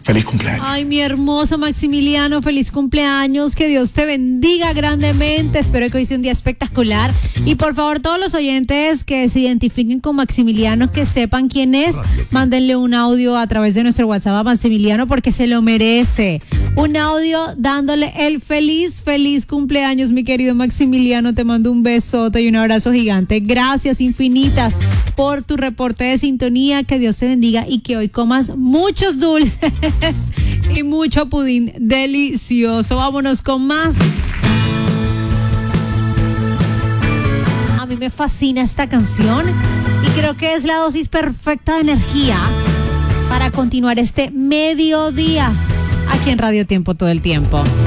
Feliz cumpleaños. Ay, mi hermoso Maximiliano, feliz cumpleaños, que Dios te bendiga grandemente, espero que hoy sea un día espectacular y por favor todos los oyentes que se identifiquen con Maximiliano, que sepan quién es, mándenle un audio a través de nuestro WhatsApp a Maximiliano porque se lo merece, un audio dándole el feliz cumpleaños, mi querido Maximiliano, te mando un besote y un abrazo gigante, gracias infinitas por tu reporte de sintonía, que Dios te bendiga y que hoy comas muchos dulces y mucho pudín delicioso. Vámonos con más. A mí me fascina esta canción y creo que es la dosis perfecta de energía para continuar este mediodía aquí en Radio Tiempo todo el tiempo.